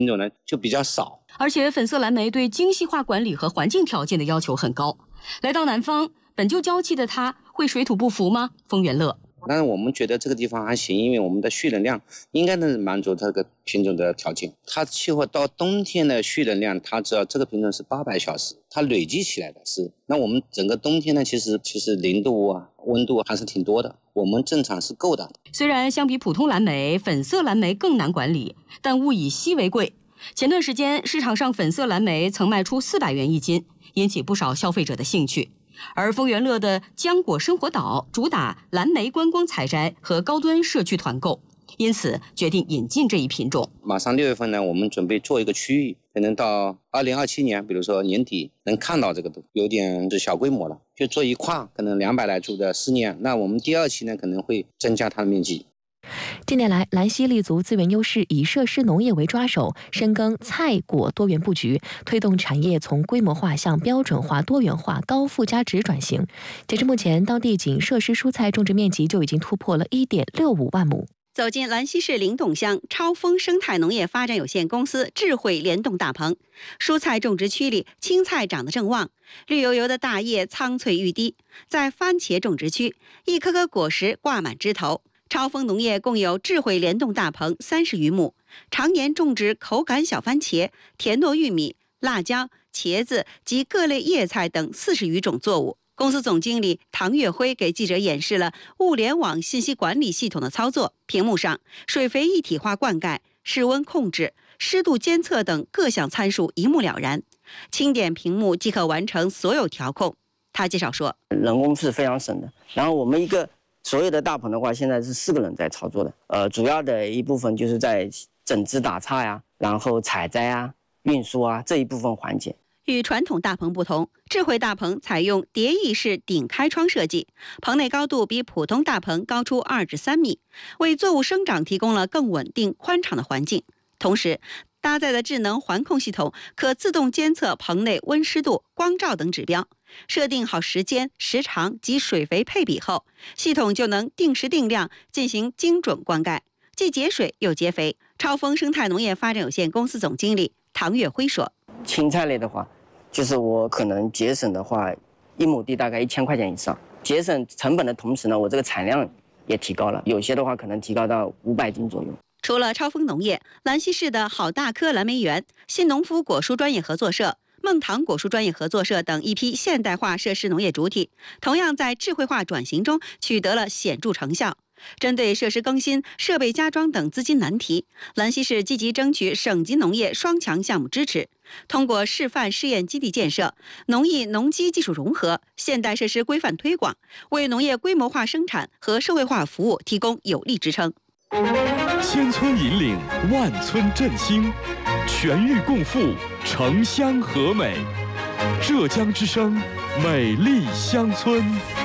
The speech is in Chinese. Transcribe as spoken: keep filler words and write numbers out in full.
品种呢就比较少。 而且粉色蓝莓对精细化管理和环境条件的要求很高。来到南方，本就娇气的它会水土不服吗？风元乐。 但是我们觉得这个地方还行，因为我们的蓄能量应该能满足这个品种的条件。它气候到冬天的蓄能量，它只要这个品种是八百小时，它累积起来的是。那我们整个冬天呢，其实其实零度啊，温度还是挺多的，我们正常是够的。 虽然相比普通蓝莓，粉色蓝莓更难管理，但物以稀为贵。前段时间市场上粉色蓝莓曾卖出四百元一斤，引起不少消费者的兴趣。而风元乐的浆果生活岛主打蓝莓观光采摘和高端社区团购，因此决定引进这一品种。 马上六月份呢，我们准备做一个区域，可能到二零二七年，比如说年底能看到这个，有点是小规模了，就做一块，可能两百来株的试验。那我们第二期呢，可能会增加它的面积。 近年来，兰溪立足资源优势，以设施农业为抓手，深耕菜果多元布局，推动产业从规模化向标准化、多元化、高附加值转型。截至目前，当地仅设施蔬菜种植面积就已经突破了 一点六五万亩。 走进兰溪市灵洞乡超丰生态农业发展有限公司智慧联动大棚，蔬菜种植区里青菜长得正旺，绿油油的大叶苍翠欲滴。在番茄种植区，一颗颗果实挂满枝头。超丰农业共有智慧联动大棚三十余亩，常年种植口感小番茄、甜糯玉米、辣椒、茄子及各类叶菜等四十余种作物。公司总经理唐月辉给记者演示了物联网信息管理系统的操作。屏幕上，水肥一体化灌溉、室温控制、湿度监测等各项参数一目了然，轻点屏幕即可完成所有调控。他介绍说， 人工是非常省的。然后我们一个所有的大棚的话，现在是四个人在操作的。呃，主要的一部分就是在整枝打杈呀，然后采摘啊、运输啊这一部分环节。 与传统大棚不同，智慧大棚采用叠翼式顶开窗设计，棚内高度比普通大棚高出二至三米，为作物生长提供了更稳定、宽敞的环境。同时，搭载的智能环控系统可自动监测棚内温湿度、光照等指标，设定好时间、时长及水肥配比后，系统就能定时定量进行精准灌溉，既节水又节肥。超丰生态农业发展有限公司总经理唐月辉说， 青菜类的话，就是我可能节省的话，一亩地大概一千块钱以上，节省成本的同时呢，我这个产量也提高了，有些的话可能提高到五百斤左右。 除了超丰农业，兰溪市的好大棵蓝莓园、新农夫果蔬专业合作社、孟堂果蔬专业合作社等一批现代化设施农业主体，同样在智慧化转型中取得了显著成效。针对设施更新、设备加装等资金难题，兰溪市积极争取省级农业双强项目支持，通过示范试验基地建设、农艺农机技术融合、现代设施规范推广，为农业规模化生产和社会化服务提供有力支撑。 千村引领，万村振兴，全域共富，城乡和美。浙江之声，美丽乡村。